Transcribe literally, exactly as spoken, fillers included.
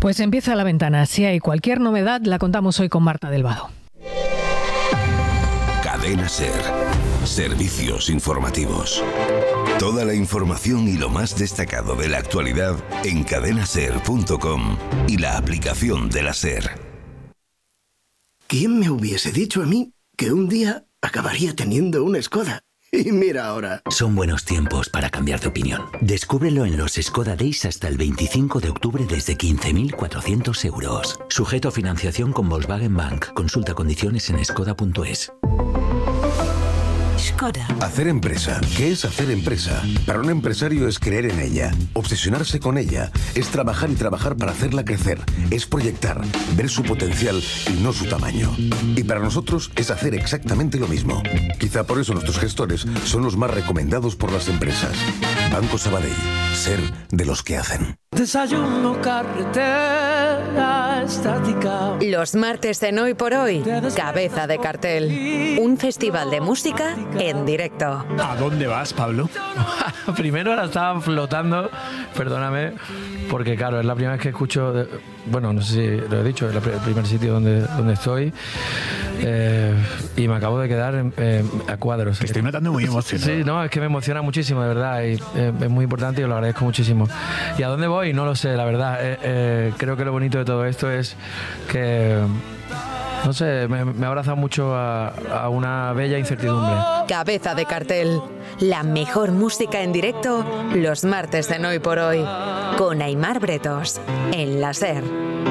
Pues empieza La Ventana. Si hay cualquier novedad, la contamos hoy con Marta del Vado. Cadena SER. Servicios informativos. Toda la información y lo más destacado de la actualidad en cadena ser punto com y la aplicación de la SER. ¿Quién me hubiese dicho a mí que un día acabaría teniendo una Skoda? Y mira ahora. Son buenos tiempos para cambiar de opinión. Descúbrelo en los Skoda Days hasta el veinticinco de octubre desde quince mil cuatrocientos euros. Sujeto a financiación con Volkswagen Bank. Consulta condiciones en skoda punto es. Skoda. Hacer empresa. ¿Qué es hacer empresa? Para un empresario es creer en ella, obsesionarse con ella, es trabajar y trabajar para hacerla crecer, es proyectar, ver su potencial y no su tamaño. Y para nosotros es hacer exactamente lo mismo. Quizá por eso nuestros gestores son los más recomendados por las empresas. Banco Sabadell. Ser de los que hacen. Desayuno, carretera, estática. Los martes en Hoy por Hoy, Cabeza de Cartel. Un festival de música en directo. ¿A dónde vas, Pablo? Primero ahora estaba flotando, perdóname, porque claro, es la primera vez que escucho, de, bueno, no sé si lo he dicho, es el primer sitio donde, donde estoy, eh, y me acabo de quedar en, eh, a cuadros. Te estoy notando muy emocionado. Sí, no, es que me emociona muchísimo, de verdad, y eh, es muy importante y os lo agradezco muchísimo. ¿Y a dónde voy? No lo sé, la verdad. Eh, eh, creo que lo bonito de todo esto es que... No sé, me, me ha abrazado mucho a, a una bella incertidumbre. Cabeza de Cartel. La mejor música en directo los martes en Hoy por Hoy. Con Aimar Bretos. En la SER.